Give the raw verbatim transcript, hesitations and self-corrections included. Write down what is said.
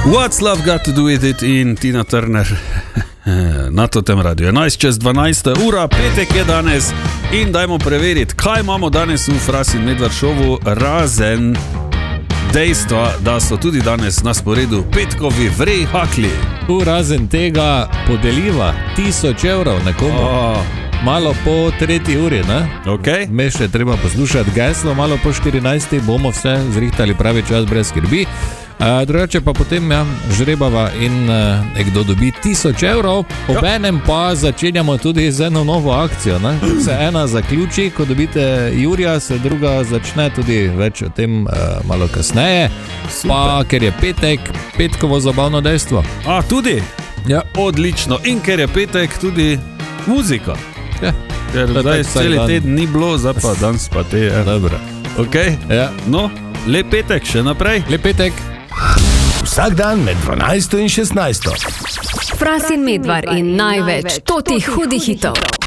What's Love Got to Do With It in Tina Turner na tem radiju. enajst čez dvanajsta ura, petek je danes in dajmo preveriti, kaj imamo danes v Fras in Medvard šovu, razen dejstva, da so tudi danes na sporedu petkovi vrej hakli. V razen tega podeliva tisoč evrov nekomu. Oh. Malo po tretji uri, ne? Okay. Me še treba poslušati geslo, malo po štirinajsti bomo vse zrihtali pravi čas brez skrbi. Uh, drugače pa potem ja, žrebava in uh, nekdo dobi tisoč evrov, obenem pa začenjamo tudi z eno novo akcijo. Ne? Se ena zaključi, ko dobite Jurija, se druga začne, tudi več o tem uh, malo kasneje. Super. Pa ker je petek, petkovo zabavno dejstvo. A, tudi? Ja. Odlično. In ker je petek, tudi muzika. Ja. Ker zdaj celi teden ni bilo, zdaj pa danes pa te. Ja. Dobro. Okay. Ja. No, lep petek še naprej. Lep petek. Vsak dan med dvanajsto in šestnajsto. Fras in Medvard in največ totih hudih hitov.